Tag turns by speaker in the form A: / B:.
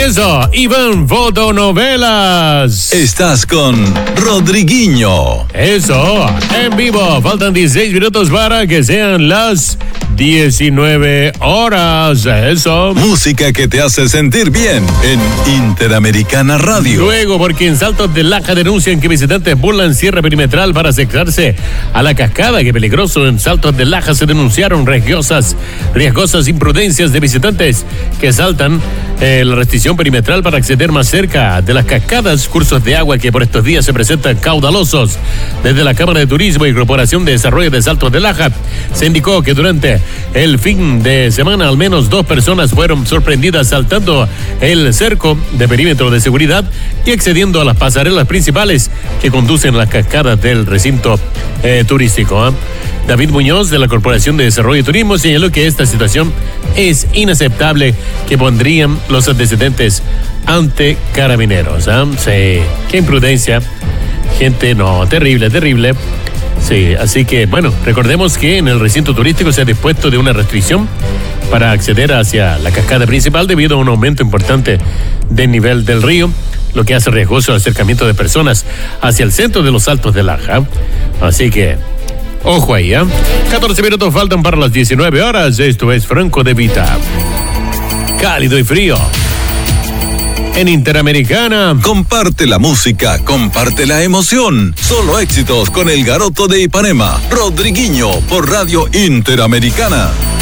A: Eso, Iván Fotonovelas.
B: Estás con Rodriguinho.
A: Eso, en vivo. Faltan 16 minutos para que sean las 19 horas. Eso.
B: Música que te hace sentir bien en Interamericana Radio.
A: Luego, porque en Saltos de Laja denuncian que visitantes burlan cierre perimetral para acercarse a la cascada. Qué peligroso. En Saltos de Laja se denunciaron riesgosas imprudencias de visitantes que saltan la restricción perimetral para acceder más cerca de las cascadas, cursos de agua que por estos días se presentan caudalosos. Desde la Cámara de Turismo y Corporación de Desarrollo de Saltos de Laja se indicó que durante el fin de semana al menos 2 personas fueron sorprendidas saltando el cerco de perímetro de seguridad y accediendo a las pasarelas principales que conducen a las cascadas del recinto turístico. David Muñoz, de la Corporación de Desarrollo y Turismo, señaló que esta situación es inaceptable, que pondrían los antecedentes ante carabineros. Sí, qué imprudencia. Gente, no, terrible. Sí, así que, bueno, recordemos que en el recinto turístico se ha dispuesto de una restricción para acceder hacia la cascada principal debido a un aumento importante del nivel del río, lo que hace riesgoso el acercamiento de personas hacia el centro de los Saltos de Laja. Así que ojo ahí, 14 minutos faltan para las 19 horas. Esto es Franco de Vita. Cálido y frío. En Interamericana.
B: Comparte la música, comparte la emoción. Solo éxitos con el Garoto de Ipanema. Rodriguinho por Radio Interamericana.